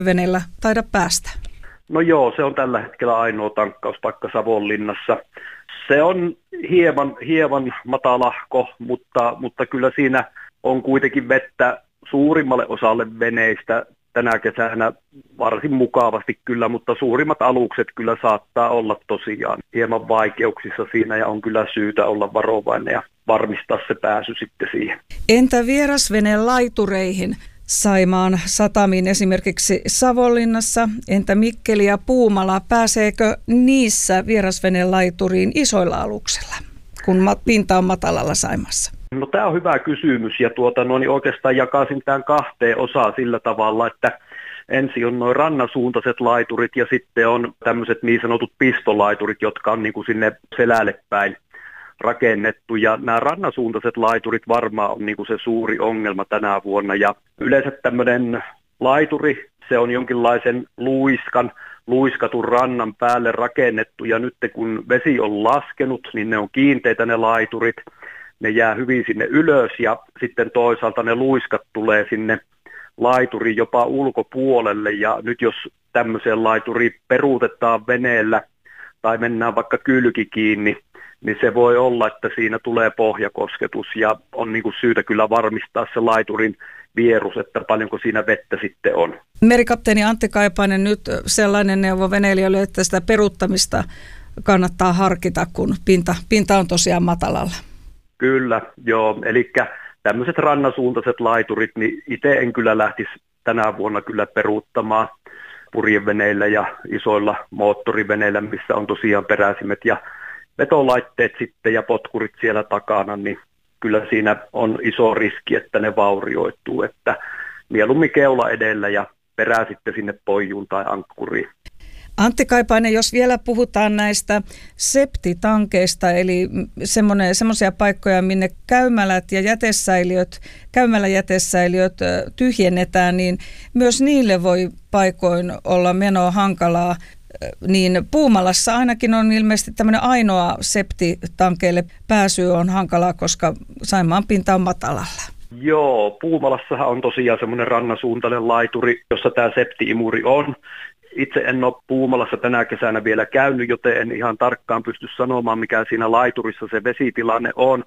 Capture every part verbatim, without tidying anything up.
veneellä taida päästä. No joo, se on tällä hetkellä ainoa tankkauspaikka Savonlinnassa. Se on hieman, hieman matalahko, mutta, mutta kyllä siinä on kuitenkin vettä suurimmalle osalle veneistä tänä kesänä varsin mukavasti kyllä, mutta suurimmat alukset kyllä saattaa olla tosiaan hieman vaikeuksissa siinä ja on kyllä syytä olla varovainen ja varmistaa se pääsy sitten siihen. Entä vierasveneen laitureihin? Saimaan satamiin esimerkiksi Savonlinnassa, entä Mikkeli ja Puumala, pääseekö niissä vierasveneen laituriin isoilla aluksilla, kun pinta on matalalla Saimaassa? No tämä on hyvä kysymys ja tuota, no, niin oikeastaan jakaisin tämän kahteen osaan sillä tavalla, että ensin on noin rannasuuntaiset laiturit ja sitten on tämmöiset niin sanotut pistolaiturit, jotka on niin kuin sinne selälle päin rakennettu ja nämä rannasuuntaiset laiturit varmaan on niin kuin se suuri ongelma tänä vuonna ja yleensä tämmöinen laituri, se on jonkinlaisen luiskan, luiskatun rannan päälle rakennettu ja nyt kun vesi on laskenut, niin ne on kiinteitä ne laiturit, ne jää hyvin sinne ylös ja sitten toisaalta ne luiskat tulee sinne laiturin jopa ulkopuolelle ja nyt jos tämmöiseen laituriin peruutetaan veneellä tai mennään vaikka kylki kiinni, niin se voi olla, että siinä tulee pohjakosketus ja on niin kuin syytä kyllä varmistaa se laiturin vierus, että paljonko siinä vettä sitten on. Merikapteeni Antti Kaipainen, nyt sellainen neuvo veneilijöille, että sitä peruuttamista kannattaa harkita, kun pinta, pinta on tosiaan matalalla. Kyllä, joo. Eli tämmöiset rannasuuntaiset laiturit, niin itse en kyllä lähtisi tänä vuonna kyllä peruuttamaan purjeveneillä ja isoilla moottoriveneillä, missä on tosiaan peräsimet ja vetolaitteet sitten ja potkurit siellä takana, niin kyllä siinä on iso riski, että ne vaurioituu, että mieluummin keula edellä ja perää sitten sinne poijuun tai ankkuriin. Antti Kaipainen, jos vielä puhutaan näistä septitankeista, eli semmoisia paikkoja, minne käymälät ja jätesäiliöt, käymäläjätesäiliöt tyhjennetään, niin myös niille voi paikoin olla menoa hankalaa. Niin Puumalassa ainakin on ilmeisesti tämmöinen ainoa septitankeille pääsy on hankalaa, koska Saimaan pinta on matalalla. Joo, Puumalassahan on tosiaan semmoinen rannasuuntainen laituri, jossa tämä septi-imuri on. Itse en ole Puumalassa tänä kesänä vielä käynyt, joten en ihan tarkkaan pysty sanomaan, mikä siinä laiturissa se vesitilanne on.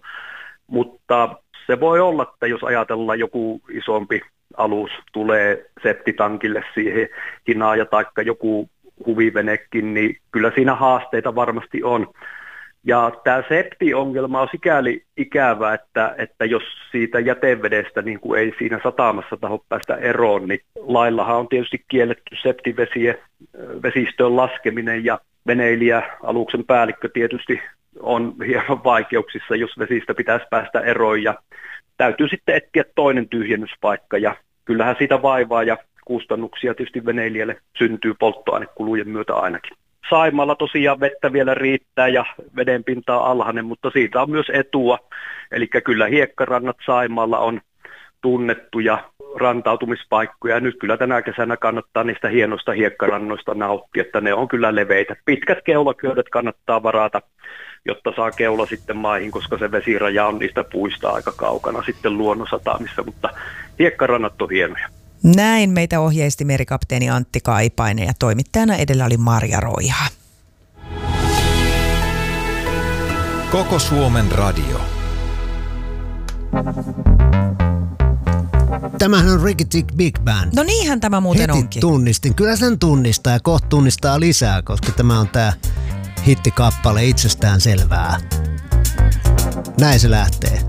Mutta se voi olla, että jos ajatellaan joku isompi alus tulee septitankille siihen hinaaja taikka joku huvivenekin, niin kyllä siinä haasteita varmasti on. Ja tämä septi-ongelma on sikäli ikävä, että, että jos siitä jätevedestä niin kuin ei siinä satamassa taho päästä eroon, niin laillahan on tietysti kielletty septivesien vesistöön laskeminen ja veneilijä, aluksen päällikkö tietysti on hieman vaikeuksissa, jos vesistä pitäisi päästä eroon ja täytyy sitten etsiä toinen tyhjennyspaikka ja kyllähän siitä vaivaa ja kustannuksia tietysti veneilijälle syntyy polttoainekulujen myötä ainakin. Saimaalla tosiaan vettä vielä riittää ja vedenpinta on alhainen, mutta siitä on myös etua. Eli kyllä hiekkarannat Saimaalla on tunnettuja rantautumispaikkoja. Nyt kyllä tänä kesänä kannattaa niistä hienoista hiekkarannoista nauttia, että ne on kyllä leveitä. Pitkät keulaköydet kannattaa varata, jotta saa keula sitten maihin, koska se vesiraja on niistä puista aika kaukana sitten luonnonsatamissa, mutta hiekkarannat on hienoja. Näin meitä ohjeisti merikapteeni Antti Kaipainen ja toimittajana edellä oli Marja Roiha. Koko Suomen radio. Tämähän on Ricky Tick Big Band. No niinhän tämä muuten Heti onkin. tunnistin. Kyllä sen tunnistaa ja kohta tunnistaa lisää, koska tämä on tää hittikappale itsestään selvää. Näin se lähtee.